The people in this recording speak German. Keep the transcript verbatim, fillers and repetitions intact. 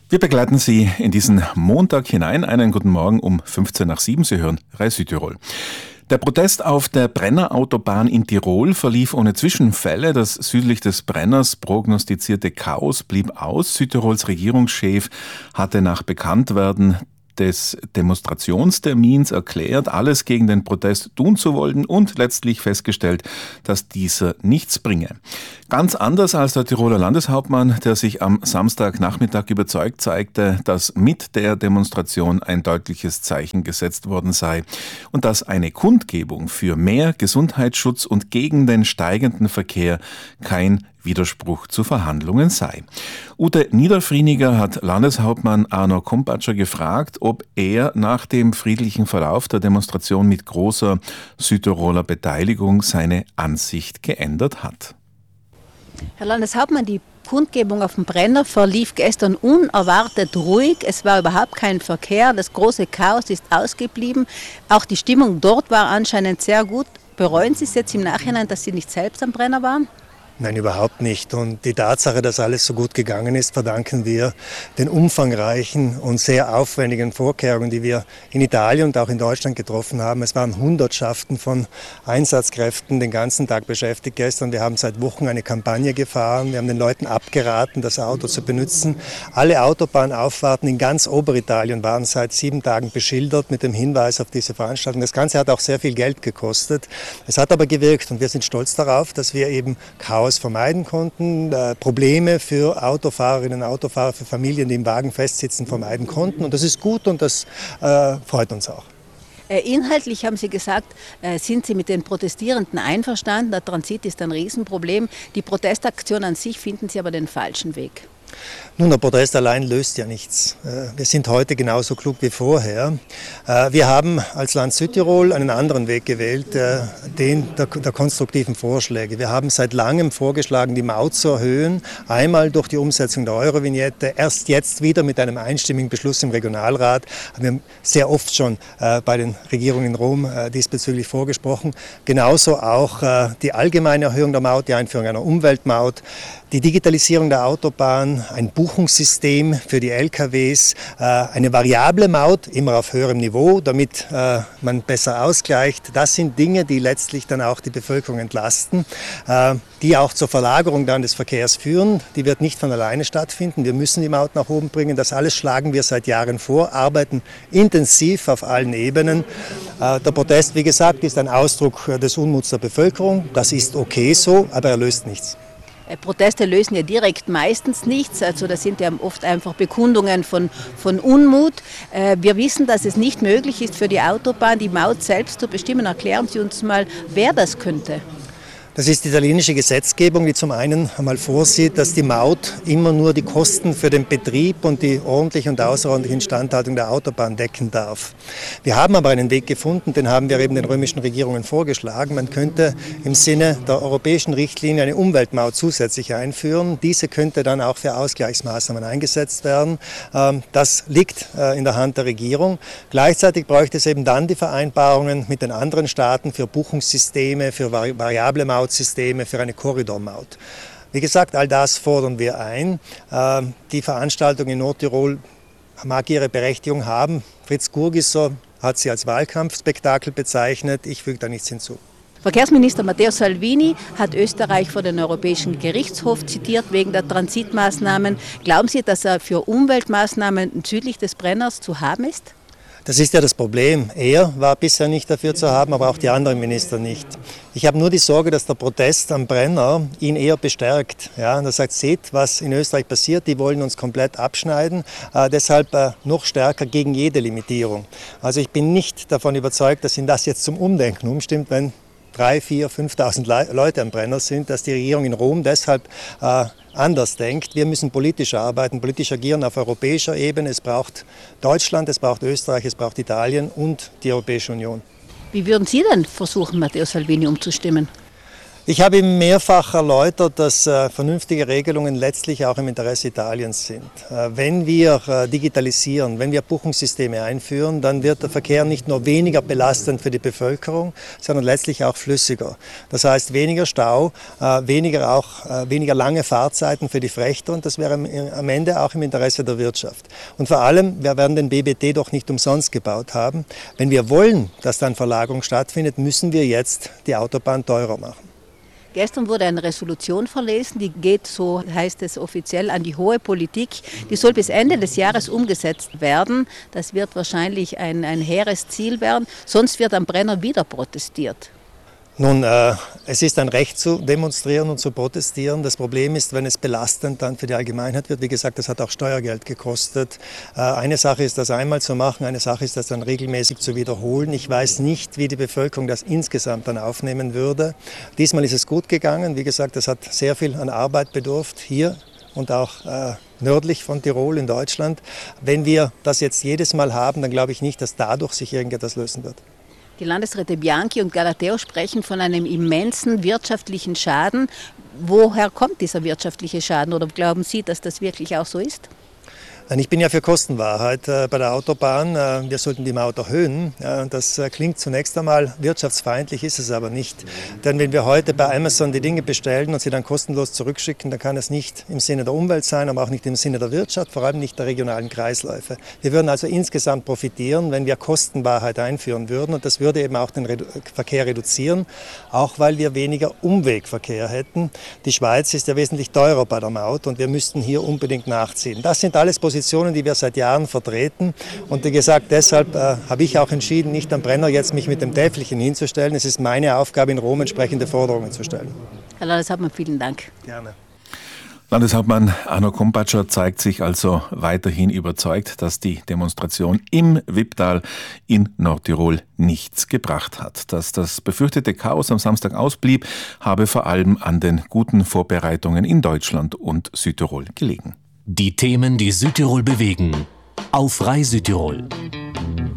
Wir begleiten Sie in diesen Montag hinein. Einen guten Morgen um fünfzehn nach sieben. Sie hören Rai Südtirol. Der Protest auf der Brennerautobahn in Tirol verlief ohne Zwischenfälle. Das südlich des Brenners prognostizierte Chaos blieb aus. Südtirols Regierungschef hatte nach Bekanntwerden des Demonstrationstermins erklärt, alles gegen den Protest tun zu wollen und letztlich festgestellt, dass dieser nichts bringe. Ganz anders als der Tiroler Landeshauptmann, der sich am Samstagnachmittag überzeugt zeigte, dass mit der Demonstration ein deutliches Zeichen gesetzt worden sei und dass eine Kundgebung für mehr Gesundheitsschutz und gegen den steigenden Verkehr kein Widerspruch zu Verhandlungen sei. Ute Niederfrieniger hat Landeshauptmann Arno Kompatscher gefragt, ob er nach dem friedlichen Verlauf der Demonstration mit großer Südtiroler Beteiligung seine Ansicht geändert hat. Herr Landeshauptmann, die Kundgebung auf dem Brenner verlief gestern unerwartet ruhig. Es war überhaupt kein Verkehr. Das große Chaos ist ausgeblieben. Auch die Stimmung dort war anscheinend sehr gut. Bereuen Sie es jetzt im Nachhinein, dass Sie nicht selbst am Brenner waren? Nein, überhaupt nicht. Und die Tatsache, dass alles so gut gegangen ist, verdanken wir den umfangreichen und sehr aufwendigen Vorkehrungen, die wir in Italien und auch in Deutschland getroffen haben. Es waren Hundertschaften von Einsatzkräften den ganzen Tag beschäftigt gestern. Wir haben seit Wochen eine Kampagne gefahren. Wir haben den Leuten abgeraten, das Auto zu benutzen. Alle Autobahnauffahrten in ganz Oberitalien waren seit sieben Tagen beschildert mit dem Hinweis auf diese Veranstaltung. Das Ganze hat auch sehr viel Geld gekostet. Es hat aber gewirkt und wir sind stolz darauf, dass wir eben Chaos vermeiden konnten, äh, Probleme für Autofahrerinnen und Autofahrer, für Familien, die im Wagen festsitzen, vermeiden konnten. Und das ist gut und das äh, freut uns auch. Inhaltlich haben Sie gesagt, sind Sie mit den Protestierenden einverstanden? Der Transit ist ein Riesenproblem. Die Protestaktion an sich finden Sie aber den falschen Weg. Nun, der Protest allein löst ja nichts. Wir sind heute genauso klug wie vorher. Wir haben als Land Südtirol einen anderen Weg gewählt, den der, der konstruktiven Vorschläge. Wir haben seit langem vorgeschlagen, die Maut zu erhöhen, einmal durch die Umsetzung der Eurovignette, erst jetzt wieder mit einem einstimmigen Beschluss im Regionalrat. Wir haben sehr oft schon bei den Regierungen in Rom diesbezüglich vorgesprochen. Genauso auch die allgemeine Erhöhung der Maut, die Einführung einer Umweltmaut, die Digitalisierung der Autobahn, ein Buchungssystem für die L K Ws, eine variable Maut, immer auf höherem Niveau, damit man besser ausgleicht. Das sind Dinge, die letztlich dann auch die Bevölkerung entlasten, die auch zur Verlagerung dann des Verkehrs führen. Die wird nicht von alleine stattfinden. Wir müssen die Maut nach oben bringen. Das alles schlagen wir seit Jahren vor, arbeiten intensiv auf allen Ebenen. Der Protest, wie gesagt, ist ein Ausdruck des Unmuts der Bevölkerung. Das ist okay so, aber er löst nichts. Proteste lösen ja direkt meistens nichts, also das sind ja oft einfach Bekundungen von, von Unmut. Wir wissen, dass es nicht möglich ist für die Autobahn, die Maut selbst zu bestimmen. Erklären Sie uns mal, wer das könnte. Das ist die italienische Gesetzgebung, die zum einen einmal vorsieht, dass die Maut immer nur die Kosten für den Betrieb und die ordentliche und außerordentliche Instandhaltung der Autobahn decken darf. Wir haben aber einen Weg gefunden, den haben wir eben den römischen Regierungen vorgeschlagen. Man könnte im Sinne der europäischen Richtlinie eine Umweltmaut zusätzlich einführen. Diese könnte dann auch für Ausgleichsmaßnahmen eingesetzt werden. Das liegt in der Hand der Regierung. Gleichzeitig bräuchte es eben dann die Vereinbarungen mit den anderen Staaten für Buchungssysteme, für variable Maut. Systeme für eine Korridormaut. Wie gesagt, all das fordern wir ein. Die Veranstaltung in Nordtirol mag ihre Berechtigung haben. Fritz Gurgisser hat sie als Wahlkampfspektakel bezeichnet. Ich füge da nichts hinzu. Verkehrsminister Matteo Salvini hat Österreich vor den Europäischen Gerichtshof zitiert wegen der Transitmaßnahmen. Glauben Sie, dass er für Umweltmaßnahmen südlich des Brenners zu haben ist? Das ist ja das Problem. Er war bisher nicht dafür zu haben, aber auch die anderen Minister nicht. Ich habe nur die Sorge, dass der Protest am Brenner ihn eher bestärkt. Ja, und er sagt, seht, was in Österreich passiert, die wollen uns komplett abschneiden, äh, deshalb äh, noch stärker gegen jede Limitierung. Also ich bin nicht davon überzeugt, dass ihn das jetzt zum Umdenken umstimmt, wenn drei, vier, fünftausend Leute am Brenner sind, dass die Regierung in Rom deshalb äh, anders denkt. Wir müssen politisch arbeiten, politisch agieren auf europäischer Ebene. Es braucht Deutschland, es braucht Österreich, es braucht Italien und die Europäische Union. Wie würden Sie denn versuchen, Matteo Salvini umzustimmen? Ich habe ihm mehrfach erläutert, dass äh, vernünftige Regelungen letztlich auch im Interesse Italiens sind. Äh, wenn wir äh, digitalisieren, wenn wir Buchungssysteme einführen, dann wird der Verkehr nicht nur weniger belastend für die Bevölkerung, sondern letztlich auch flüssiger. Das heißt weniger Stau, äh, weniger, auch, äh, weniger lange Fahrzeiten für die Frechter und das wäre am, am Ende auch im Interesse der Wirtschaft. Und vor allem, wir werden den B B T doch nicht umsonst gebaut haben. Wenn wir wollen, dass dann Verlagerung stattfindet, müssen wir jetzt die Autobahn teurer machen. Gestern wurde eine Resolution verlesen, die geht, so heißt es offiziell, an die hohe Politik. Die soll bis Ende des Jahres umgesetzt werden. Das wird wahrscheinlich ein, ein hehres Ziel werden. Sonst wird am Brenner wieder protestiert. Nun, äh, es ist ein Recht zu demonstrieren und zu protestieren. Das Problem ist, wenn es belastend dann für die Allgemeinheit wird. Wie gesagt, das hat auch Steuergeld gekostet. Äh, eine Sache ist, das einmal zu machen, eine Sache ist, das dann regelmäßig zu wiederholen. Ich weiß nicht, wie die Bevölkerung das insgesamt dann aufnehmen würde. Diesmal ist es gut gegangen. Wie gesagt, das hat sehr viel an Arbeit bedurft hier und auch äh, nördlich von Tirol in Deutschland. Wenn wir das jetzt jedes Mal haben, dann glaube ich nicht, dass dadurch sich irgendetwas lösen wird. Die Landesräte Bianchi und Galateo sprechen von einem immensen wirtschaftlichen Schaden. Woher kommt dieser wirtschaftliche Schaden oder glauben Sie, dass das wirklich auch so ist? Ich bin ja für Kostenwahrheit bei der Autobahn. Wir sollten die Maut erhöhen. Das klingt zunächst einmal wirtschaftsfeindlich, ist es aber nicht. Denn wenn wir heute bei Amazon die Dinge bestellen und sie dann kostenlos zurückschicken, dann kann es nicht im Sinne der Umwelt sein, aber auch nicht im Sinne der Wirtschaft, vor allem nicht der regionalen Kreisläufe. Wir würden also insgesamt profitieren, wenn wir Kostenwahrheit einführen würden und das würde eben auch den Verkehr reduzieren, auch weil wir weniger Umwegverkehr hätten. Die Schweiz ist ja wesentlich teurer bei der Maut und wir müssten hier unbedingt nachziehen. Das sind alles Positionen, Positionen, die wir seit Jahren vertreten. Und wie gesagt, deshalb äh, habe ich auch entschieden, nicht am Brenner jetzt mich mit dem Täflichen hinzustellen. Es ist meine Aufgabe, in Rom entsprechende Forderungen zu stellen. Herr Landeshauptmann, vielen Dank. Gerne. Landeshauptmann Arno Kompatscher zeigt sich also weiterhin überzeugt, dass die Demonstration im Wipptal in Nordtirol nichts gebracht hat. Dass das befürchtete Chaos am Samstag ausblieb, habe vor allem an den guten Vorbereitungen in Deutschland und Südtirol gelegen. Die Themen, die Südtirol bewegen. Auf Rai Südtirol.